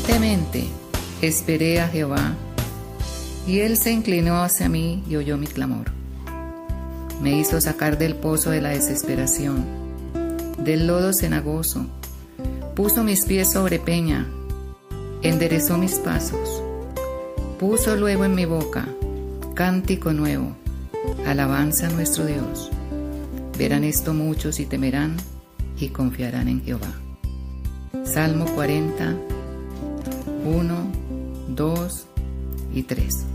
Diligentemente esperé a Jehová, y él se inclinó hacia mí y oyó mi clamor. Me hizo sacar del pozo de la desesperación, del lodo cenagoso. Puso mis pies sobre peña, enderezó mis pasos. Puso luego en mi boca cántico nuevo, alabanza a nuestro Dios. Verán esto muchos y temerán y confiarán en Jehová. Salmo 40, 1, 2 y 3.